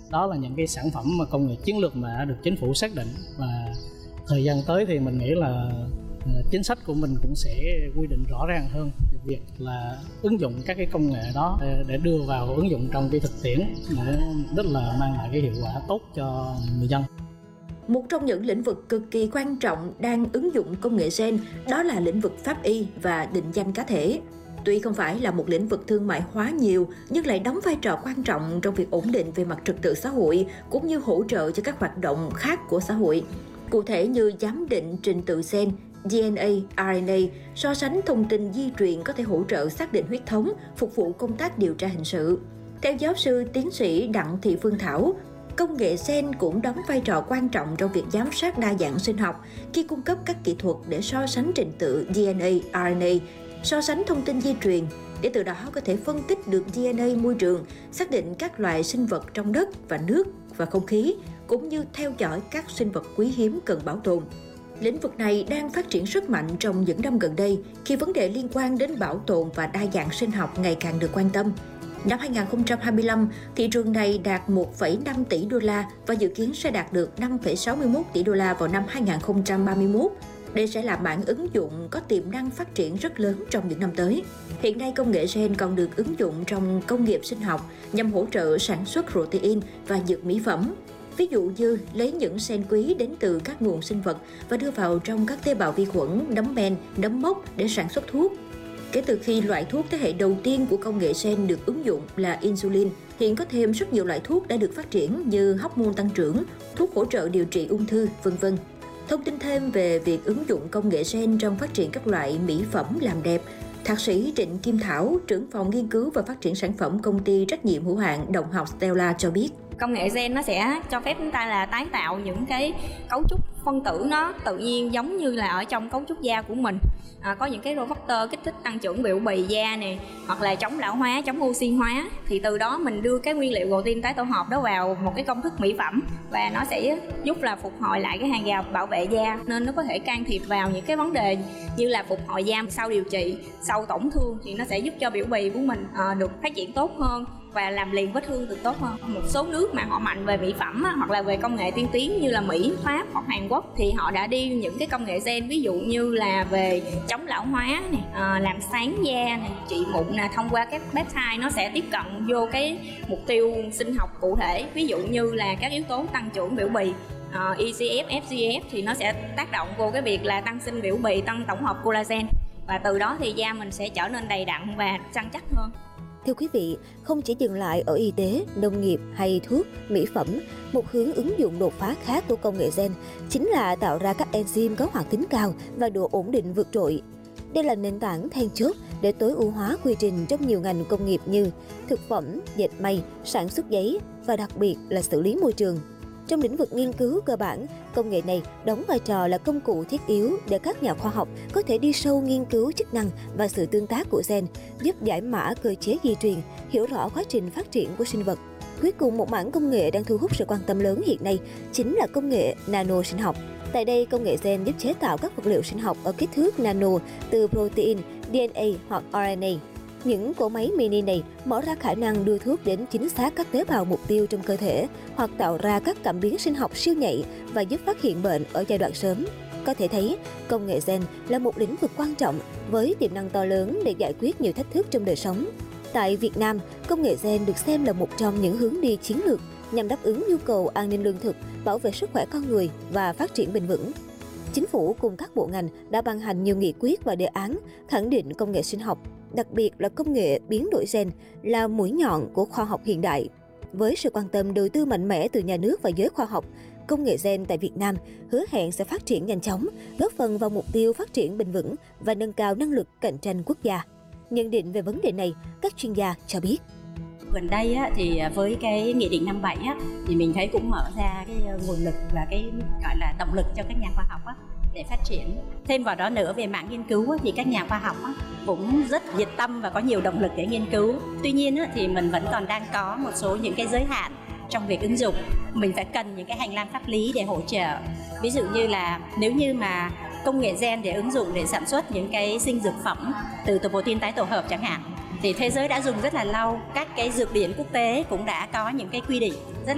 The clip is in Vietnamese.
Đó là những cái sản phẩm mà công nghệ chiến lược mà đã được chính phủ xác định, và thời gian tới thì mình nghĩ là chính sách của mình cũng sẽ quy định rõ ràng hơn việc là ứng dụng các cái công nghệ đó để đưa vào ứng dụng trong cái thực tiễn để rất là mang lại cái hiệu quả tốt cho người dân. Một trong những lĩnh vực cực kỳ quan trọng đang ứng dụng công nghệ gen đó là lĩnh vực pháp y và định danh cá thể. Tuy không phải là một lĩnh vực thương mại hóa nhiều, nhưng lại đóng vai trò quan trọng trong việc ổn định về mặt trật tự xã hội, cũng như hỗ trợ cho các hoạt động khác của xã hội. Cụ thể như giám định trình tự gen, DNA, RNA, so sánh thông tin di truyền có thể hỗ trợ xác định huyết thống, phục vụ công tác điều tra hình sự. Theo giáo sư tiến sĩ Đặng Thị Phương Thảo, công nghệ gen cũng đóng vai trò quan trọng trong việc giám sát đa dạng sinh học khi cung cấp các kỹ thuật để so sánh trình tự DNA, RNA, so sánh thông tin di truyền, để từ đó có thể phân tích được DNA môi trường, xác định các loài sinh vật trong đất và nước và không khí, cũng như theo dõi các sinh vật quý hiếm cần bảo tồn. Lĩnh vực này đang phát triển rất mạnh trong những năm gần đây khi vấn đề liên quan đến bảo tồn và đa dạng sinh học ngày càng được quan tâm. Năm 2025, thị trường này đạt 1,5 tỷ đô la và dự kiến sẽ đạt được 5,61 tỷ đô la vào năm 2031. Đây sẽ là mảng ứng dụng có tiềm năng phát triển rất lớn trong những năm tới. Hiện nay, công nghệ gen còn được ứng dụng trong công nghiệp sinh học nhằm hỗ trợ sản xuất protein và dược mỹ phẩm. Ví dụ như lấy những gen quý đến từ các nguồn sinh vật và đưa vào trong các tế bào vi khuẩn, nấm men, nấm mốc để sản xuất thuốc. Kể từ khi loại thuốc thế hệ đầu tiên của công nghệ gen được ứng dụng là insulin, hiện có thêm rất nhiều loại thuốc đã được phát triển như hormone tăng trưởng, thuốc hỗ trợ điều trị ung thư, v.v. Thông tin thêm về việc ứng dụng công nghệ gen trong phát triển các loại mỹ phẩm làm đẹp, Thạc sĩ Trịnh Kim Thảo, trưởng phòng nghiên cứu và phát triển sản phẩm công ty trách nhiệm hữu hạn Đồng học Stella cho biết. Công nghệ gen nó sẽ cho phép chúng ta là tái tạo những cái cấu trúc phân tử nó tự nhiên giống như là ở trong cấu trúc da của mình. Có những cái receptor kích thích tăng trưởng biểu bì da này, hoặc là chống lão hóa, chống oxy hóa, thì từ đó mình đưa cái nguyên liệu protein tái tổ hợp đó vào một cái công thức mỹ phẩm và nó sẽ giúp là phục hồi lại cái hàng rào bảo vệ da, nên nó có thể can thiệp vào những cái vấn đề như là phục hồi da sau điều trị, sau tổn thương, thì nó sẽ giúp cho biểu bì của mình được phát triển tốt hơn và làm liền vết thương được tốt hơn. Một số nước mà họ mạnh về mỹ phẩm hoặc là về công nghệ tiên tiến như là Mỹ, Pháp hoặc Hàn Quốc thì họ đã đi những cái công nghệ gen, ví dụ như là về chống lão hóa này, làm sáng da này, trị mụn nè, thông qua các peptide nó sẽ tiếp cận vô cái mục tiêu sinh học cụ thể, ví dụ như là các yếu tố tăng trưởng biểu bì. ECF, FGF thì nó sẽ tác động vô cái việc là tăng sinh biểu bì, tăng tổng hợp collagen, và từ đó thì da mình sẽ trở nên đầy đặn và săn chắc hơn. Thưa quý vị, không chỉ dừng lại ở y tế, nông nghiệp hay thuốc, mỹ phẩm, một hướng ứng dụng đột phá khác của công nghệ gen chính là tạo ra các enzyme có hoạt tính cao và độ ổn định vượt trội. Đây là nền tảng then chốt để tối ưu hóa quy trình trong nhiều ngành công nghiệp như thực phẩm, dệt may, sản xuất giấy và đặc biệt là xử lý môi trường. Trong lĩnh vực nghiên cứu cơ bản, công nghệ này đóng vai trò là công cụ thiết yếu để các nhà khoa học có thể đi sâu nghiên cứu chức năng và sự tương tác của gen, giúp giải mã cơ chế di truyền, hiểu rõ quá trình phát triển của sinh vật. Cuối cùng, một mảng công nghệ đang thu hút sự quan tâm lớn hiện nay chính là công nghệ nano sinh học. Tại đây, công nghệ gen giúp chế tạo các vật liệu sinh học ở kích thước nano từ protein, DNA hoặc RNA. Những cỗ máy mini này mở ra khả năng đưa thuốc đến chính xác các tế bào mục tiêu trong cơ thể hoặc tạo ra các cảm biến sinh học siêu nhạy và giúp phát hiện bệnh ở giai đoạn sớm. Có thể thấy, công nghệ gen là một lĩnh vực quan trọng với tiềm năng to lớn để giải quyết nhiều thách thức trong đời sống. Tại Việt Nam, công nghệ gen được xem là một trong những hướng đi chiến lược nhằm đáp ứng nhu cầu an ninh lương thực, bảo vệ sức khỏe con người và phát triển bền vững. Chính phủ cùng các bộ ngành đã ban hành nhiều nghị quyết và đề án khẳng định công nghệ sinh học, đặc biệt là công nghệ biến đổi gen, là mũi nhọn của khoa học hiện đại. Với sự quan tâm đầu tư mạnh mẽ từ nhà nước và giới khoa học, công nghệ gen tại Việt Nam hứa hẹn sẽ phát triển nhanh chóng, góp phần vào mục tiêu phát triển bền vững và nâng cao năng lực cạnh tranh quốc gia. Nhận định về vấn đề này, các chuyên gia cho biết. Gần đây thì với cái nghị định 57 thì mình thấy cũng mở ra cái nguồn lực và cái gọi là động lực cho các nhà khoa học để phát triển. Thêm vào đó nữa, về mảng nghiên cứu thì các nhà khoa học cũng rất nhiệt tâm và có nhiều động lực để nghiên cứu. Tuy nhiên thì mình vẫn còn đang có một số những cái giới hạn trong việc ứng dụng. Mình phải cần những cái hành lang pháp lý để hỗ trợ. Ví dụ như là nếu như mà công nghệ gen để ứng dụng để sản xuất những cái sinh dược phẩm từ protein tái tổ hợp chẳng hạn, thì thế giới đã dùng rất là lâu. Các cái dược điển quốc tế cũng đã có những cái quy định rất